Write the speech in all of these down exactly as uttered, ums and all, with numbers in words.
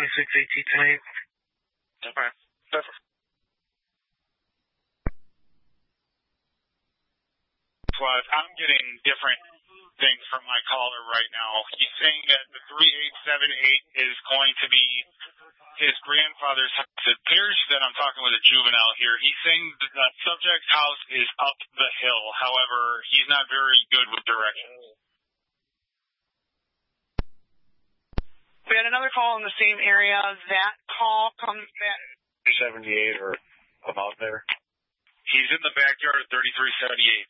twenty-six eighteen tonight. Okay. Perfect. But I'm getting different things from my caller right now. He's saying that the three eight seven eight is going to be his grandfather's house. It appears that I'm talking with a juvenile here. He's saying that the subject's house is up the hill. However, he's not very good with directions. We had another call in the same area. That call comes back. three seventy-eight or about there. He's in the backyard of thirty-three seventy-eight.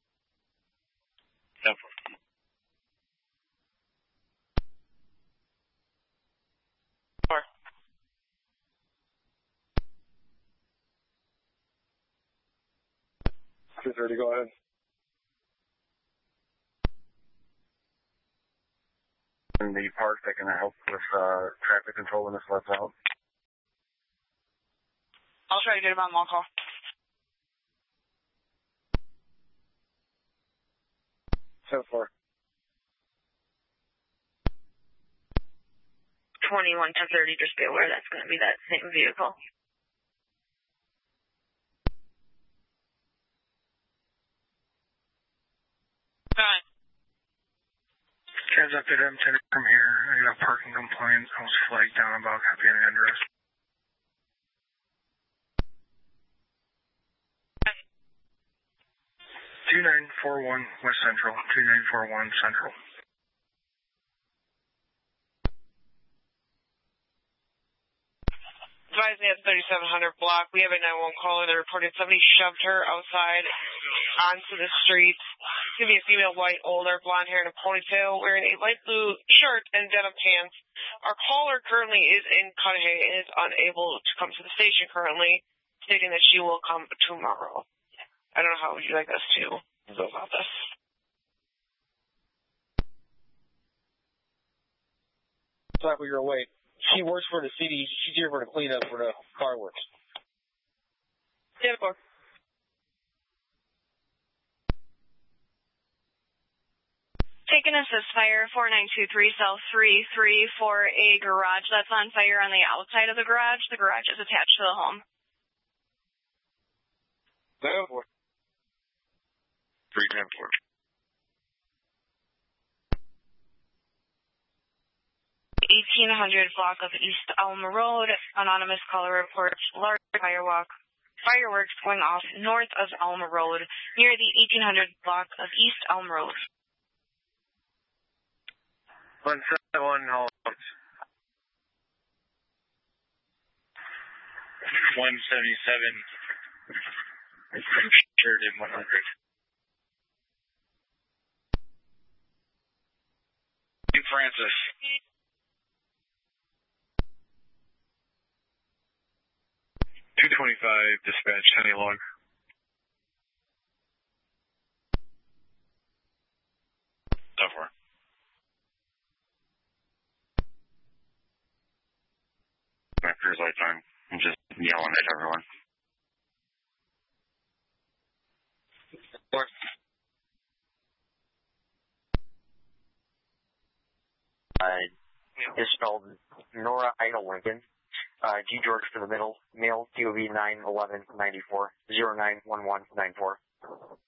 Yep. Four. two thirty, go ahead. In the park that can help with uh, traffic control when this lets out. I'll try to get him on one call. seven four. twenty-one to thirty, just be aware that's going to be that same vehicle. Fine. Cabs up to M ten from here. I got a parking complaint. I was flagged down about copying an address. two nine four one West Central. two nine four one Central. Advise me at thirty-seven hundred block. We have a nine one one caller that reported somebody shoved her outside onto the street. It's going to be a female, white, older, blonde hair, and a ponytail, wearing a light blue shirt and denim pants. Our caller currently is in Cudahy and is unable to come to the station currently, stating that she will come tomorrow. I don't know how would you like us to go about this. Tackle your weight. She works for the city. She's here for the cleanup for the fireworks. ten four. Take an assist fire, four nine two three, cell three three for a garage that's on fire on the outside of the garage. The garage is attached to the home. ten four. three ten four. eighteen hundred block of East Alma Road. Anonymous caller reports large firework, fireworks going off north of Alma Road near the eighteen hundred block of East Alma Road. one seven one Holmes. one seventy-seven. Sheridan one hundred. Francis. two twenty-five, dispatch, Honey Log. So far. After his lifetime, I'm just yelling at everyone. Four. Uh, is spelled Nora Ida Lincoln. Uh, G George for the middle. Male, D O V nine eleven ninety-four, zero nine one one nine four.